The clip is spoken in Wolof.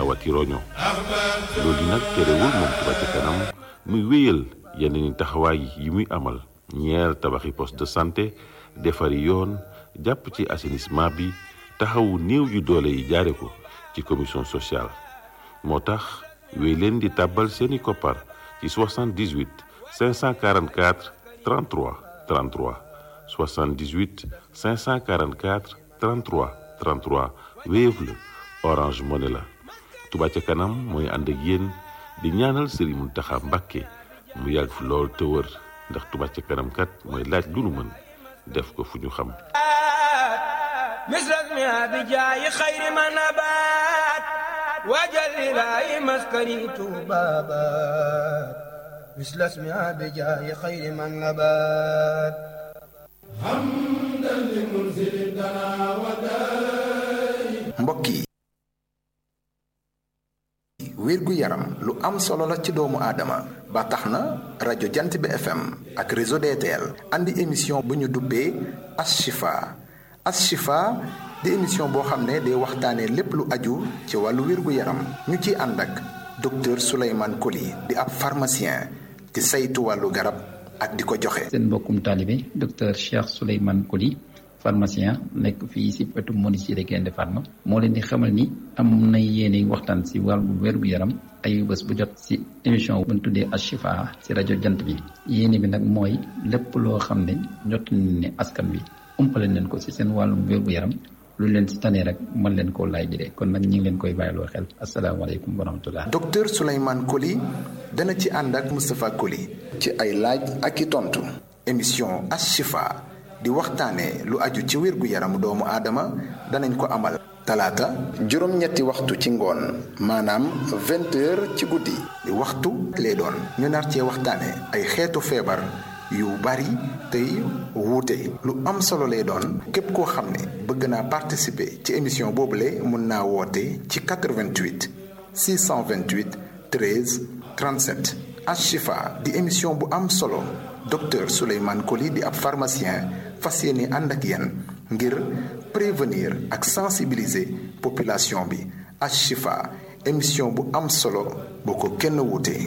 tawati roño loolu nag terewul moom Touba ca kanam muy wéyal yeneen taxawaay yi muy amal ñeer tabaxi poste de santé defari yoon jàpp ci assainissement bi taxawu néew yu doole yi jaare ko ci commission sociale moo tax wéy leen di tàbbal seeni koppar ci 78 544 33 33 78 544 33 33 Wave la Orange Money la Touba ca kanam mooy ànd ak yéen di ñaanal Serigne Mountakha Mbacké mu yàgg fi lool te wër ndax Touba ca kanam kat mooy laaj lu nu mën def ko fu ñu xam misras mi abijaayi xayri ma nabaat wajal ilaahi maskani tuubaabaat misras mi abijaayi xayri ma nabaat hamdan li munzili dana wadaay. mbokk yi wérgu yaram lu am solo la ci doomu aadama ba tax na rajo Jant bi FM ak réseau DTL andi émission bu ñu dubbee Ashifa Ashifa di émission boo xam ne day waxtaanee lépp lu aju ci wàllu wérgu yaram ñu ciy ànd ak docteur Souleymane Coly di ab pharmacien di saytu wàllu garab ak di ko joxe. seen mbokkum taalibe docteur Cheikh Souleymane Coly pharmacien nekk fii si wetu Moniciré Gaïndé Fatma moo leen di xamal ni am na yéene waxtaan si wàllu wérgu yaram ay bés bu jot si émission bu ñu tuddee Ashifa si rajo Jant bi yéene bi nag mooy lépp loo xam ne jot nañ ne askan wi umpale leen ko si seen wàllum wérgu yaram lu leen si tanee rek mën leen koo laaj bi de kon nag ñu ngi leen koy bàyyiloo xel asalaamaaleykum wa rahmatullah. docteur Souleymane Coly dana ci ànd ak Moustapha Coly ci ay laaj ak i tontu émission Ashifa di waxtaanee lu aju ci wérgu yaramu doomu aadama danañ ko amal talaata juróom-ñetti waxtu ci ngoon maanaam 20h ci guddi di waxtu lay doon ñu nar cee waxtaanee ay xeetu feebar yu bari tey wuute lu am solo lay doon képp koo xam ne bëgg naa participer ci émission boobule mun naa woote ci 88 628 13 37 Ashifa di émission bu am solo docteur Souleymane Coly di ab pharmacien fas yéene ànd ak yéen ngir prévenir ak sensibiliser population bi Ashifa émission bu am solo boo ko kenn wuute.